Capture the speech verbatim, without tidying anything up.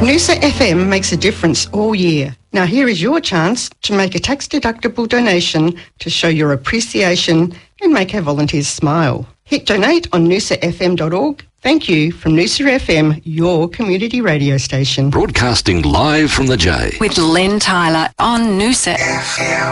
Noosa F M makes a difference all year. Now here is your chance to make a tax-deductible donation to show your appreciation and make our volunteers smile. Hit donate on noosa f m dot org. Thank you from Noosa F M, your community radio station. Broadcasting live from the J. With Len Tyler on Noosa F M.